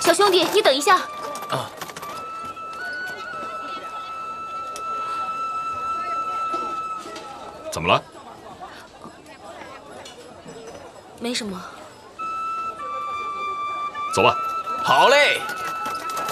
小兄弟，你等一下。 啊。 怎么了？ 没什么。 走吧。 好嘞。